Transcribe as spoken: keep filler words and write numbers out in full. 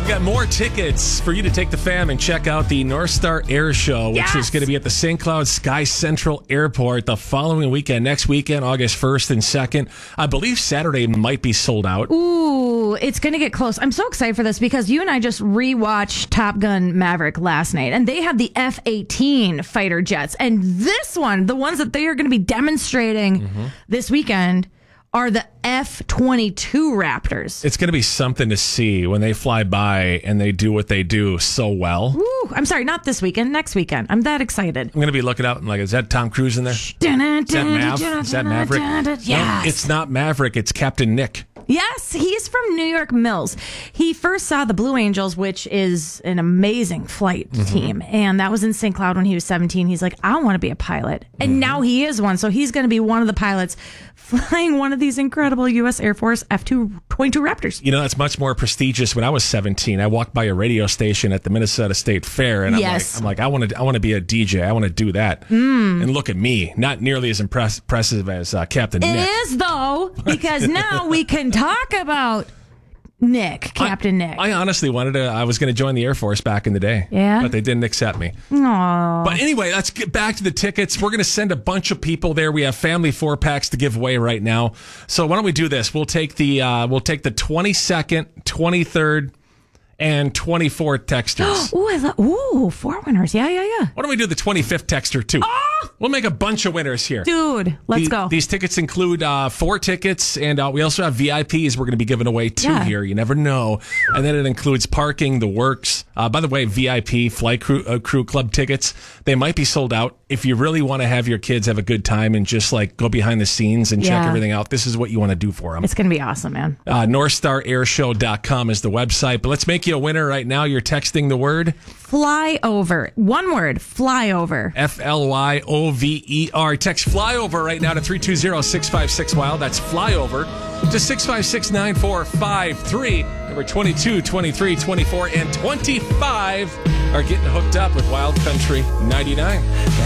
got more tickets for you to take the fam and check out the North Star Air Show, which Yes! is going to be at the Saint Cloud Sky Central Airport the following weekend, next weekend, August first and second. I believe Saturday might be sold out. Ooh, it's going to get close. I'm so excited for this because you and I just rewatched Top Gun Maverick last night, and they had the F eighteen fighter jets. And this one, the ones that they are going to be demonstrating mm-hmm. this weekend, are the F twenty-two Raptors. It's going to be something to see when they fly by and they do what they do so well. Ooh, I'm sorry, not this weekend, next weekend. I'm that excited. I'm going to be looking out and like, is that Tom Cruise in there? Is that Mav? Is that Maverick? Yes. No, it's not Maverick. It's Captain Nick. Yes, he's from New York Mills. He first saw the Blue Angels, which is an amazing flight mm-hmm. team. And that was in Saint Cloud when he was seventeen. He's like, I want to be a pilot. And mm-hmm. now he is one. So he's going to be one of the pilots flying one of these incredible U S Air Force F twenty-two Raptors. You know, that's much more prestigious. When I was seventeen, I walked by a radio station at the Minnesota State Fair. And I'm yes. like, I'm like, I want to I want to be a D J. I want to do that. Mm. And look at me. Not nearly as impress- impressive as uh, Captain It Nick. It is, though, because now we can talk about Nick, Captain I, Nick. I honestly wanted to, I was going to join the Air Force back in the day. Yeah? But they didn't accept me. Aww. But anyway, let's get back to the tickets. We're going to send a bunch of people there. We have family four packs to give away right now. So why don't we do this? We'll take the, uh, we'll take the twenty-second, twenty-third, and twenty-fourth texters. Ooh, I love, ooh, four winners. Yeah, yeah, yeah. Why don't we do the twenty-fifth texter too? Oh! We'll make a bunch of winners here. Dude, let's the, go. These tickets include uh, four tickets, and uh, we also have V I Ps we're going to be giving away two yeah. here. You never know. And then it includes parking, the works. Uh, by the way, V I P, Flight Crew, uh, Crew Club tickets, they might be sold out. If you really want to have your kids have a good time and just like go behind the scenes and yeah. check everything out, this is what you want to do for them. It's going to be awesome, man. Uh, North Star Air Show dot com is the website. But let's make you a winner right now. You're texting the word flyover. One word, flyover. F L Y O V E R. Text flyover right now to three two zero, six five six, wild. That's flyover to six five six, nine four five three. Number twenty-two, twenty-three, twenty-four, and twenty-five are getting hooked up with Wild Country ninety-nine.